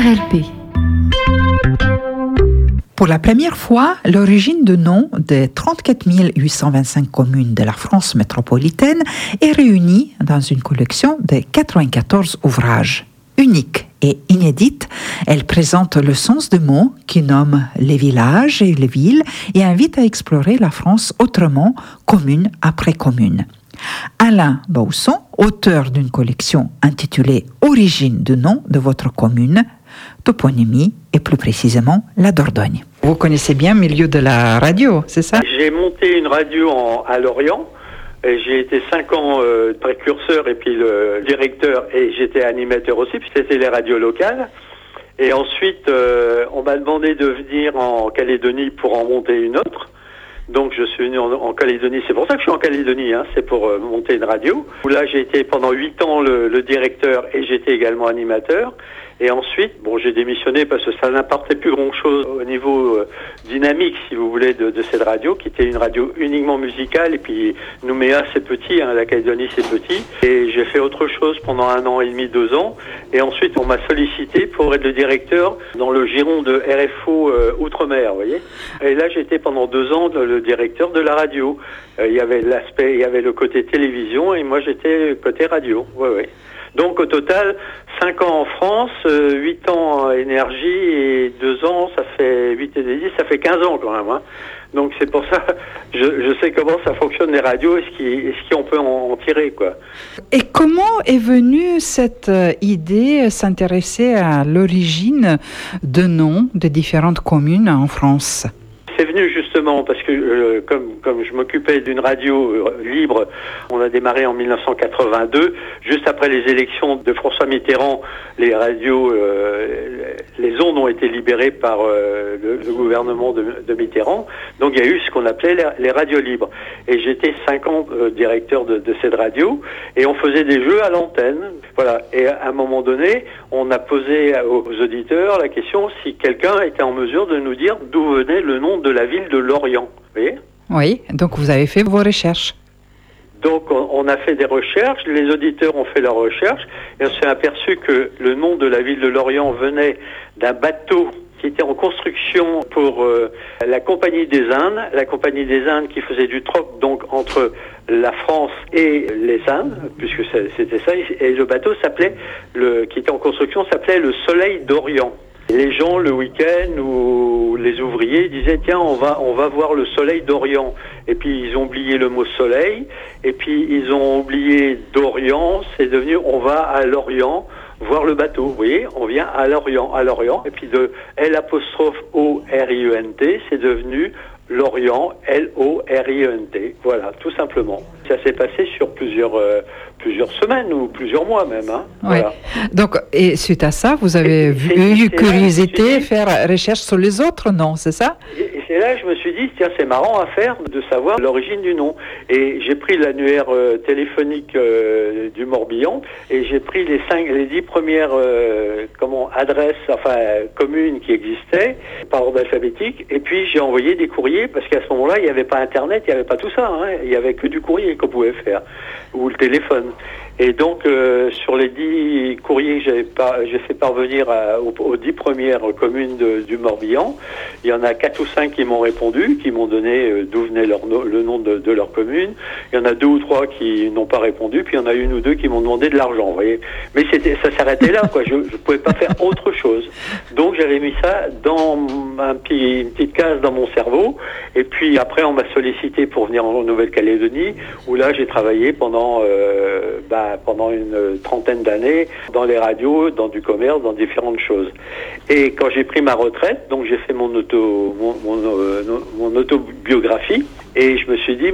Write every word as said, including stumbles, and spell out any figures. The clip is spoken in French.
L P. Pour la première fois, l'origine de nom des trente-quatre mille huit cent vingt-cinq communes de la France métropolitaine est réunie dans une collection de quatre-vingt-quatorze ouvrages. Unique et inédite, elle présente le sens de mots qui nomment les villages et les villes et invite à explorer la France autrement, commune après commune. Alain Bausson, auteur d'une collection intitulée « Origine de nom de votre commune », toponymie et plus précisément la Dordogne. Vous connaissez bien le milieu de la radio, c'est ça? J'ai monté une radio en, à Lorient. Et j'ai été cinq ans euh, précurseur et puis le directeur, et j'étais animateur aussi, puis c'était les radios locales. Et ensuite, euh, on m'a demandé de venir en Calédonie pour en monter une autre. Donc je suis venu en, en Calédonie, c'est pour ça que je suis en Calédonie, hein, c'est pour euh, monter une radio. Là j'ai été pendant huit ans le, le directeur et j'étais également animateur. Et ensuite, bon, j'ai démissionné parce que ça n'apportait plus grand-chose au niveau euh, dynamique, si vous voulez, de, de cette radio, qui était une radio uniquement musicale. Et puis Nouméa, c'est petit, hein, la Calédonie, c'est petit. Et j'ai fait autre chose pendant un an et demi, deux ans. Et ensuite, on m'a sollicité pour être le directeur dans le giron de R F O euh, Outre-mer, vous voyez. Et là, j'étais pendant deux ans le directeur de la radio. Euh, il y avait l'aspect, il y avait le côté télévision, et moi, j'étais côté radio. Ouais, ouais. Donc au total, cinq ans en France, euh, huit ans en énergie et deux ans, ça fait huit et dix, ça fait quinze ans quand même. Hein. Donc c'est pour ça, je, je sais comment ça fonctionne les radios et ce qui, et ce qu'on peut en, en tirer, quoi. Et comment est venue cette idée, s'intéresser à l'origine de noms de différentes communes en France ? C'est venu justement parce que euh, comme comme je m'occupais d'une radio euh, libre, on a démarré en mille neuf cent quatre-vingt-deux, juste après les élections de François Mitterrand, les radios, euh, les ondes ont été libérées par euh, le, le gouvernement de, de Mitterrand. Donc il y a eu ce qu'on appelait les, les radios libres. Et j'étais cinq ans euh, directeur de, de cette radio et on faisait des jeux à l'antenne. Voilà. Et à un moment donné, on a posé aux auditeurs la question si quelqu'un était en mesure de nous dire d'où venait le nom de la ville de Lorient. Vous voyez ? Oui, donc vous avez fait vos recherches. Donc on, on a fait des recherches, les auditeurs ont fait leurs recherches, et on s'est aperçu que le nom de la ville de Lorient venait d'un bateau qui était en construction pour euh, la Compagnie des Indes, la Compagnie des Indes qui faisait du troc donc entre la France et les Indes, puisque c'était ça, et le bateau s'appelait, le, qui était en construction s'appelait le Soleil d'Orient. Les gens, le week-end, ou les ouvriers disaient, tiens, on va, on va voir le soleil d'Orient. Et puis, ils ont oublié le mot soleil. Et puis, ils ont oublié d'Orient. C'est devenu, on va à l'Orient voir le bateau. Vous voyez, on vient à l'Orient, à l'Orient. Et puis, de L apostrophe O R I E N T, c'est devenu Lorient, L O R I E N T. Voilà, tout simplement. Ça s'est passé sur plusieurs, euh, plusieurs semaines ou plusieurs mois même. Hein. Oui. Voilà. Donc, et suite à ça, vous avez et, vu, eu curiosité, faire recherche sur les autres noms, c'est ça? Et, et c'est là que je me suis dit, tiens, c'est marrant à faire de savoir l'origine du nom. Et j'ai pris l'annuaire euh, téléphonique euh, du Morbihan et j'ai pris les cinq, les dix premières euh, comment adresses, enfin communes qui existaient par ordre alphabétique. Et puis j'ai envoyé des courriers parce qu'à ce moment-là, il n'y avait pas Internet, il n'y avait pas tout ça. Hein, il n'y avait que du courrier qu'on pouvait faire ou le téléphone. Et donc, euh, sur les dix courriers que j'ai, par, j'ai fait parvenir à, aux, aux dix premières communes de, du Morbihan, il y en a quatre ou cinq qui m'ont répondu, qui m'ont donné euh, d'où venait leur no, le nom de, de leur commune. Il y en a deux ou trois qui n'ont pas répondu, puis il y en a une ou deux qui m'ont demandé de l'argent, vous voyez. Mais c'était, ça s'arrêtait là, quoi. Je ne pouvais pas faire autre chose. Donc, j'avais mis ça dans un petit, une petite case dans mon cerveau. Et puis, après, on m'a sollicité pour venir en Nouvelle-Calédonie, où là, j'ai travaillé pendant... Euh, bah, pendant une trentaine d'années dans les radios, dans du commerce, dans différentes choses. Et quand j'ai pris ma retraite, donc j'ai fait mon auto, mon, mon, euh, mon autobiographie, et je me suis dit,